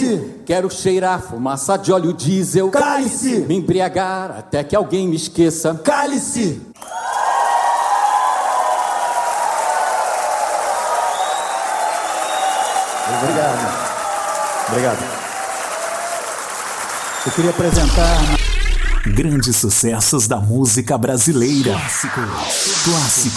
Cálice! Quero cheirar fumaça de óleo diesel. Cálice! Me embriagar até que alguém me esqueça. Cálice! Obrigado. Eu queria apresentar... Grandes sucessos da música brasileira. Clássicos.